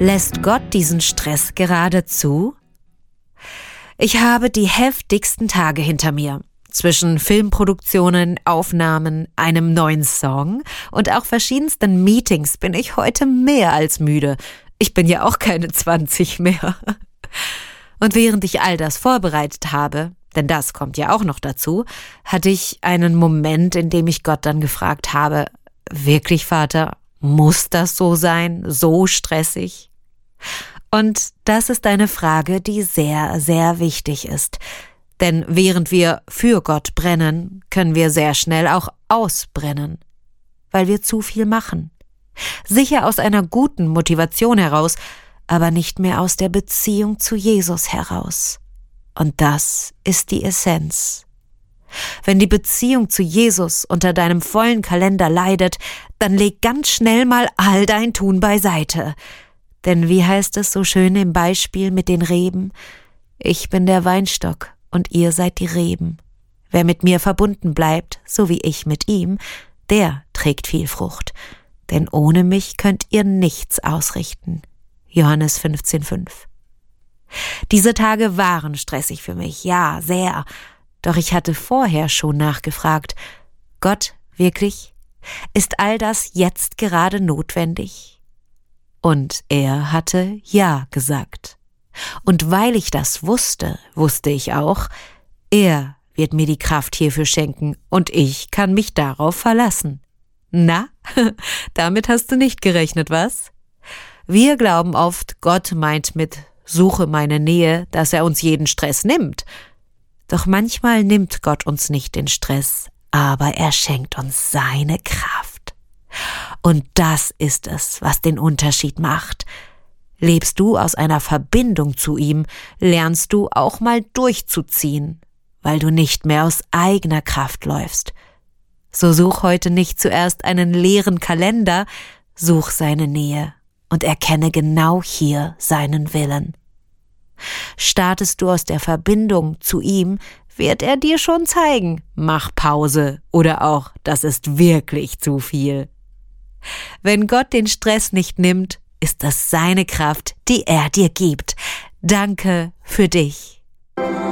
Lässt Gott diesen Stress gerade zu? Ich habe die heftigsten Tage hinter mir. Zwischen Filmproduktionen, Aufnahmen, einem neuen Song und auch verschiedensten Meetings bin ich heute mehr als müde. Ich bin ja auch keine 20 mehr. Und während ich all das vorbereitet habe, denn das kommt ja auch noch dazu, hatte ich einen Moment, in dem ich Gott dann gefragt habe, wirklich, Vater, muss das so sein, so stressig? Und das ist eine Frage, die sehr, sehr wichtig ist. Denn während wir für Gott brennen, können wir sehr schnell auch ausbrennen, weil wir zu viel machen. Sicher aus einer guten Motivation heraus, aber nicht mehr aus der Beziehung zu Jesus heraus. Und das ist die Essenz. Wenn die Beziehung zu Jesus unter deinem vollen Kalender leidet, dann leg ganz schnell mal all dein Tun beiseite. Denn wie heißt es so schön im Beispiel mit den Reben? Ich bin der Weinstock und ihr seid die Reben. Wer mit mir verbunden bleibt, so wie ich mit ihm, der trägt viel Frucht. Denn ohne mich könnt ihr nichts ausrichten. Johannes 15,5. Diese Tage waren stressig für mich, ja, sehr. Doch ich hatte vorher schon nachgefragt, Gott, wirklich? Ist all das jetzt gerade notwendig? Und er hatte Ja gesagt. Und weil ich das wusste, wusste ich auch, er wird mir die Kraft hierfür schenken und ich kann mich darauf verlassen. Na, damit hast du nicht gerechnet, was? Wir glauben oft, Gott meint mit Suche meine Nähe, dass er uns jeden Stress nimmt. Doch manchmal nimmt Gott uns nicht den Stress, aber er schenkt uns seine Kraft. Und das ist es, was den Unterschied macht. Lebst du aus einer Verbindung zu ihm, lernst du auch mal durchzuziehen, weil du nicht mehr aus eigener Kraft läufst. So such heute nicht zuerst einen leeren Kalender, such seine Nähe und erkenne genau hier seinen Willen. Startest du aus der Verbindung zu ihm, wird er dir schon zeigen, mach Pause oder auch, das ist wirklich zu viel. Wenn Gott den Stress nicht nimmt, ist das seine Kraft, die er dir gibt. Danke für dich.